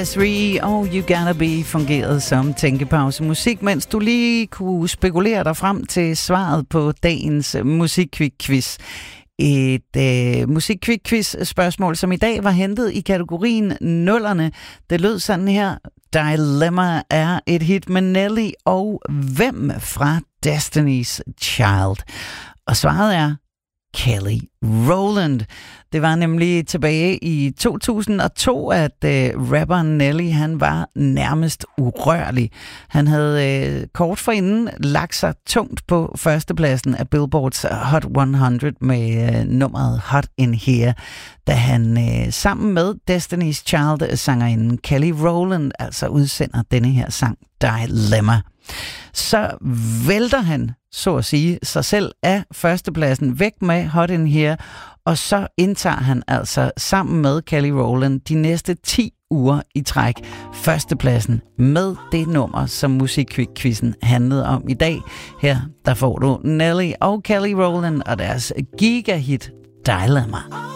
3 og You Gotta Be fungerede som tænkepause musik, mens du lige kunne spekulere dig frem til svaret på dagens musikquiz. Et musikquiz-spørgsmål, som i dag var hentet i kategorien nullerne. Det lød sådan her. Dilemma er et hit med Nelly og hvem fra Destiny's Child? Og svaret er Kelly Rowland. Det var nemlig tilbage i 2002, at rapperen Nelly, han var nærmest urørlig. Han havde kort forinden lagt sig tungt på førstepladsen af Billboards Hot 100 med nummeret Hot in Here, da han sammen med Destiny's Child sangerinden Kelly Rowland altså udsender denne her sang Dilemma. Så vælter han, så at sige, sig selv af førstepladsen væk med Hot in Here, og så indtager han altså sammen med Kelly Rowland de næste 10 uger i træk førstepladsen med det nummer, som musikquizzen handlede om i dag. Her der får du Nelly og Kelly Rowland og deres gigahit Dilemma.